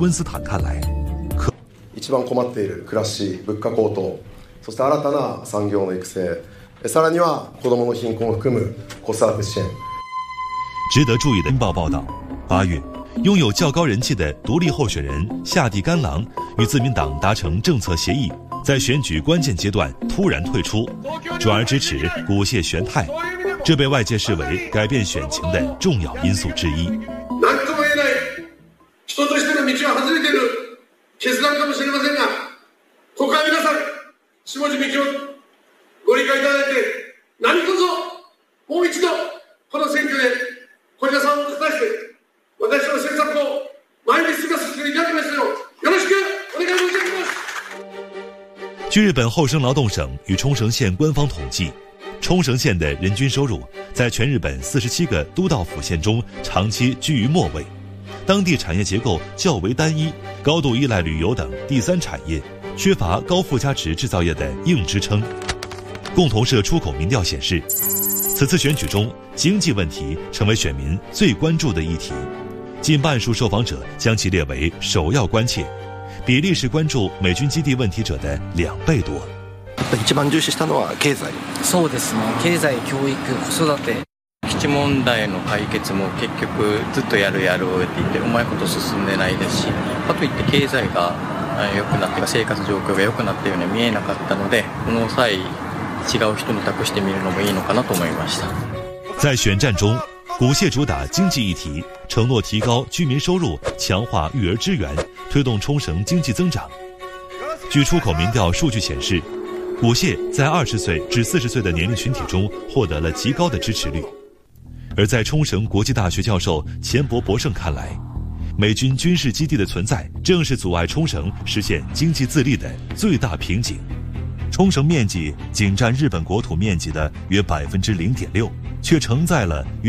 温斯坦看来， 一番困っている暮らし、物価高騰、そして新たな産業の育成、さらには子どもの貧困を含む子育て支援。 值得注意的《报》报道，8月，拥有较高人气的独立候选人下地干郎与自民党达成政策协议，在选举关键阶段突然退出，转而支持古谢玄太，这被外界视为改变选情的重要因素之一。 何とも言えない人としての道は外れている決断かもしれませんが、ここは皆さん下地道をご理解いただいて、何卒もう一度この選挙で堀田さんを立たして私の政策を前に進ませていただきますようよろしくお願い申し上げます。 据日本厚生劳动省与冲绳县官方统计，冲绳县的人均收入在全日本47个都道府县中长期居于末位，当地产业结构较为单一，高度依赖旅游等第三产业，缺乏高附加值制造业的硬支撑。共同社出口民调显示，此次选举中经济问题成为选民最关注的议题，近半数受访者将其列為首要關切，比例是關注美軍基地問題者的2倍多。 一番重視したのは経済。 そうですね。経済、教育、子育て。 基地問題の解決も結局ずっとやるって言ってうまいこと進んでないですし、かといって経済が良くなって生活状況が良くなったように見えなかったので、この際違う人に託してみるのもいいのかなと思いました。 在选战中，古谢主打经济议题，承诺提高居民收入，强化育儿支援，推动冲绳经济增长。据出口民调数据显示，古谢在20岁至40岁的年龄群体中获得了极高的支持率。而在冲绳国际大学教授钱博胜看来，美军军事基地的存在正是阻碍冲绳实现经济自立的最大瓶颈。冲绳面积仅占日本国土面积的约 0.6%， 却承载了约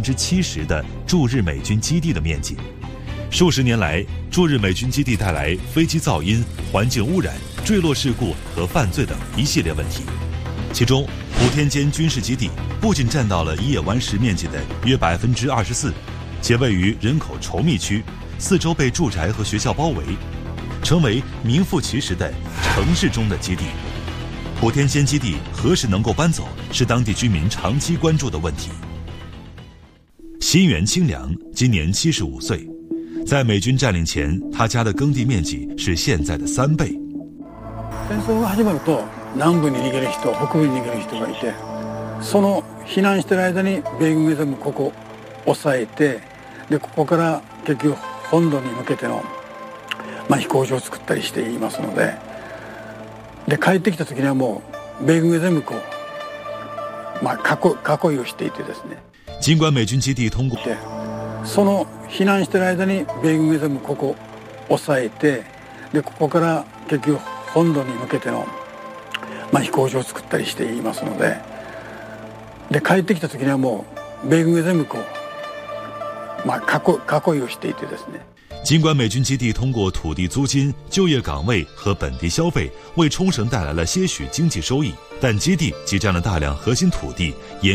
70% 的驻日美军基地的面积。数十年来，驻日美军基地带来飞机噪音、环境污染、坠落事故和犯罪等一系列问题。其中，普天间军事基地不仅占到了一叶湾石面积的约 24%， 且位于人口稠密区，四周被住宅和学校包围，成为名副其实的城市中的基地。普天间基地何时能够搬走，是当地居民长期关注的问题。新原清良今年75岁，在美军占领前，他家的耕地面积是现在的3倍。 戦争が始まると南部に逃げる人、北部に逃げる人がいて、その避難している間に米軍が全部ここを抑えて、でここから結局本土に向けての飛行場を作ったりしていますので。で帰ってきた時にはもう米軍が全部こう、囲いをしていてですね。 尽管美军基地通过その避難している間に米軍が全部ここを抑えて、でここから結局本土に向けての飛行場を作ったりしていますので、で帰ってきた時にはもう米軍が全部こう、囲いをしていてですね。 尽管美军基地通过土地租金、就业岗位和本地消费为冲绳带来了些许经济收益，但基地挤占了大量核心土地，